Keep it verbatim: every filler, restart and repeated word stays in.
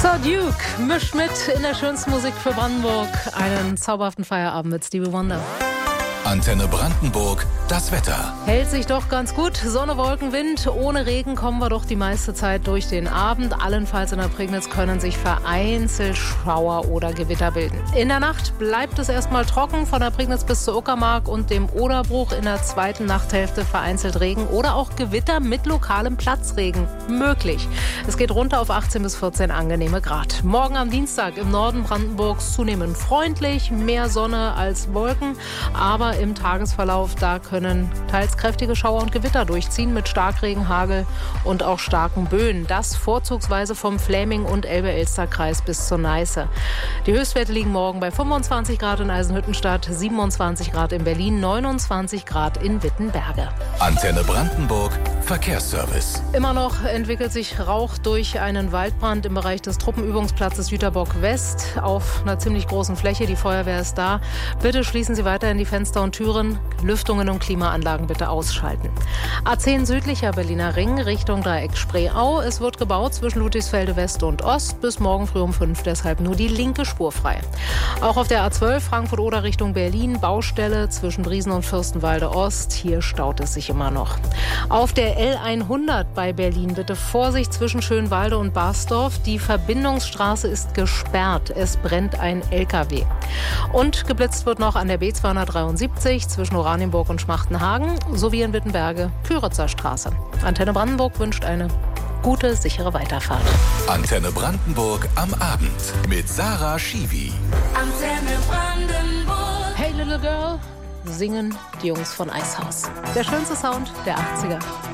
So, Duke mischt mit in der schönsten Musik für Brandenburg. Einen zauberhaften Feierabend mit Stevie Wonder. Antenne Brandenburg, das Wetter. Hält sich doch ganz gut. Sonne, Wolken, Wind. Ohne Regen kommen wir doch die meiste Zeit durch den Abend. Allenfalls in der Prignitz können sich vereinzelt Schauer oder Gewitter bilden. In der Nacht bleibt es erstmal trocken von der Prignitz bis zur Uckermark und dem Oderbruch. In der zweiten Nachthälfte vereinzelt Regen oder auch Gewitter mit lokalem Platzregen möglich. Es geht runter auf achtzehn bis vierzehn angenehme Grad. Morgen am Dienstag im Norden Brandenburgs zunehmend freundlich, mehr Sonne als Wolken, aber im Tagesverlauf, da können teils kräftige Schauer und Gewitter durchziehen mit Starkregen, Hagel und auch starken Böen. Das vorzugsweise vom Fläming- und Elbe-Elster-Kreis bis zur Neiße. Die Höchstwerte liegen morgen bei fünfundzwanzig Grad in Eisenhüttenstadt, siebenundzwanzig Grad in Berlin, neunundzwanzig Grad in Wittenberge. Antenne Brandenburg, Verkehrsservice. Immer noch entwickelt sich Rauch durch einen Waldbrand im Bereich des Truppenübungsplatzes Jüterbock West auf einer ziemlich großen Fläche. Die Feuerwehr ist da. Bitte schließen Sie weiterhin die Fenster und Türen. Lüftungen und Klimaanlagen bitte ausschalten. A zehn südlicher Berliner Ring Richtung Dreieck Spreeau. Es wird gebaut zwischen Ludwigsfelde West und Ost. Bis morgen früh um fünf, deshalb nur die linke Spur frei. Auch auf der A zwölf Frankfurt-Oder Richtung Berlin. Baustelle zwischen Briesen und Fürstenwalde Ost. Hier staut es sich immer noch. Auf der L hundert bei Berlin bitte Vorsicht zwischen Schönwalde und Barsdorf. Die Verbindungsstraße ist gesperrt. Es brennt ein L K W. Und geblitzt wird noch an der B zweihundertdreiundsiebzig zwischen Oranienburg und Schmachtenhagen sowie in Wittenberge Küritzer Straße. Antenne Brandenburg wünscht eine gute, sichere Weiterfahrt. Antenne Brandenburg am Abend mit Sarah Schiwi. Antenne Brandenburg. Hey Little Girl, singen die Jungs von Eishaus. Der schönste Sound der achtziger.